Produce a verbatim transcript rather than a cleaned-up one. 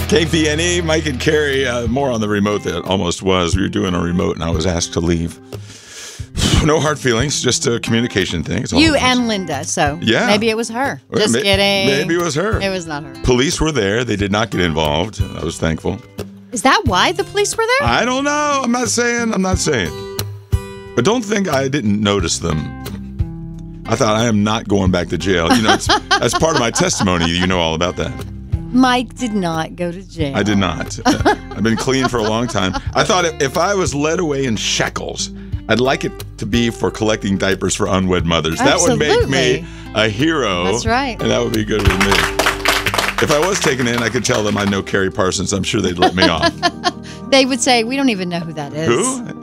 K P N E, Mike and Carrie, uh, more on the remote than it almost was. We were doing a remote, and I was asked to leave. No hard feelings, just a communication thing. It's all you and Linda, so yeah. maybe it was her. Just Ma- kidding. Maybe it was her. It was not her. Police were there. They did not get involved. I was thankful. Is that why the police were there? I don't know. I'm not saying. I'm not saying. But don't think I didn't notice them. I thought I am not going back to jail. You know, it's, that's part of my testimony. You know all about that. Mike did not go to jail. I did not. I've been clean for a long time. I thought if I was led away in shackles, I'd like it to be for collecting diapers for unwed mothers. Absolutely. That would make me a hero. That's right. And that would be good with me. If I was taken in, I could tell them I know Carrie Parsons. I'm sure they'd let me off. They would say, we don't even know who that is. Who?